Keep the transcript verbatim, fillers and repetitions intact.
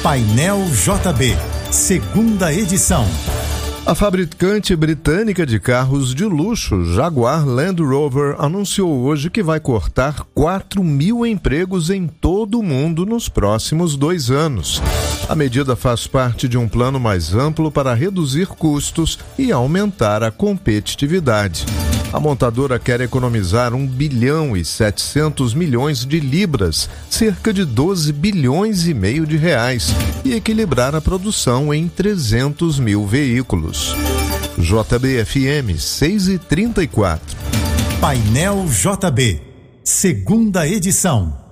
Painel J B, segunda edição. A fabricante britânica de carros de luxo, Jaguar Land Rover, anunciou hoje que vai cortar quatro mil empregos em todo o mundo nos próximos dois anos. A medida faz parte de um plano mais amplo para reduzir custos e aumentar a competitividade. A montadora quer economizar um bilhão e setecentos milhões de libras, cerca de doze bilhões e meio de reais, e equilibrar a produção em trezentos mil veículos. J B F M seis e trinta e quatro. Painel J B, segunda edição.